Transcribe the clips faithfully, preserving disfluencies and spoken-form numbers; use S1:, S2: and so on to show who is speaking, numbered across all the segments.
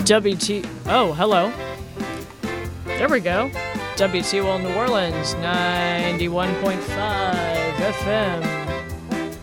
S1: W T... Oh, hello. There we go. W T L New Orleans, ninety-one point five F M.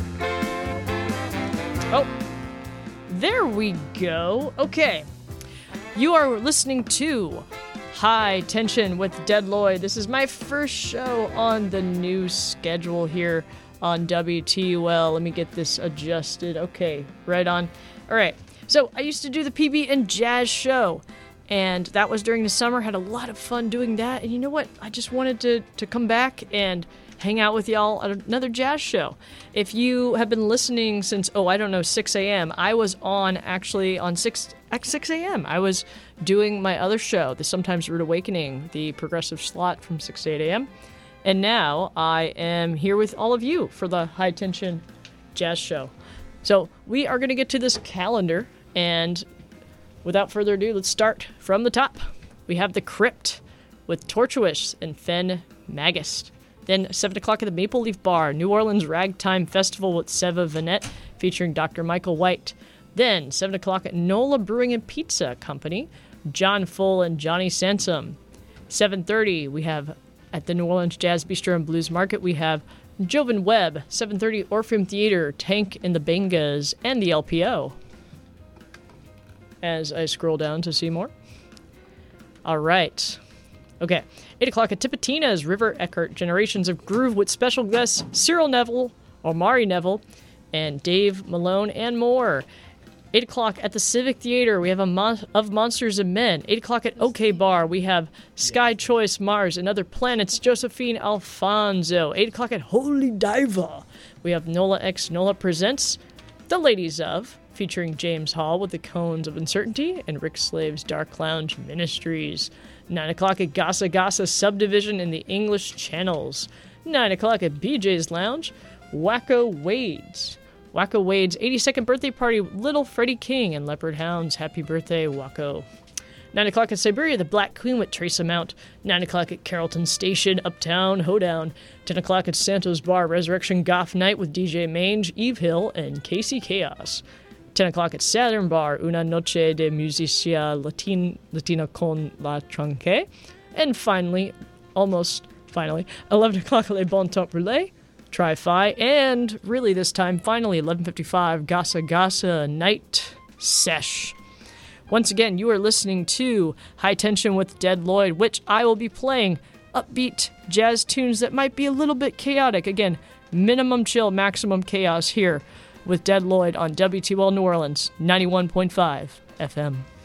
S1: Oh, there we go. Okay. You are listening to High Tension with Dead Lloyd. This is my first show on the new schedule here on W T U L. Let me get this adjusted. Okay, right on. All right. So I used to do the P B and Jazz show, and that was during the summer. Had a lot of fun doing that. And you know what? I just wanted to, to come back and hang out with y'all at another jazz show. If you have been listening since, oh, I don't know, six a.m., I was on actually on six at six a.m. I was doing my other show, the Sometimes Rude Awakening, the progressive slot from six to eight a.m. And now I am here with all of you for the High Tension Jazz Show. So we are going to get to this calendar, and without further ado, let's start from the top. We have The Crypt with Tortuous and Fen Magist. Then seven o'clock at the Maple Leaf Bar, New Orleans Ragtime Festival with Seva Vanette featuring Doctor Michael White. Then seven o'clock at Nola Brewing and Pizza Company, John Full and Johnny Sansom. seven thirty, we have at the New Orleans Jazz Bistro and Blues Market, we have Jovan Webb. seven thirty, Orpheum Theater, Tank and the Bangas, and the L P O. As I scroll down to see more. All right. Okay. eight o'clock at Tipitina's, River Eckert, Generations of Groove with special guests Cyril Neville, Omari Neville, and Dave Malone, and more. eight o'clock at the Civic Theater, we have a Mon- of Monsters and Men. eight o'clock at OK Bar, we have Sky Choice, Mars, and Other Planets, Josephine Alfonso. eight o'clock at Holy Diva, we have Nola X Nola Presents The Ladies of, featuring James Hall with The Cones of Uncertainty and Rick Slave's Dark Lounge Ministries. nine o'clock at Gasa Gasa Subdivision in the English Channels. nine o'clock at B J's Lounge, Wacko Wade's. Wacko Wade's eighty-second birthday party, Little Freddie King and Leopard Hounds. Happy birthday, Wacko. nine o'clock at Siberia, The Black Queen with Trace Amount. nine o'clock at Carrollton Station, Uptown Hoedown. ten o'clock at Santos Bar, Resurrection Goth Night with D J Mange, Eve Hill, and Casey Chaos. ten o'clock at Saturn Bar, Una Noche de Musicia Latin, Latina con la Tranque. And finally, almost finally, eleven o'clock at Le Bon Temps Relais, Tri-Fi, and really this time, finally, eleven fifty-five, Gasa Gasa Night Sesh. Once again, you are listening to High Tension with Dead Lloyd, which I will be playing upbeat jazz tunes that might be a little bit chaotic. Again, minimum chill, maximum chaos here with Dead Lloyd on W T L New Orleans, ninety-one point five F M.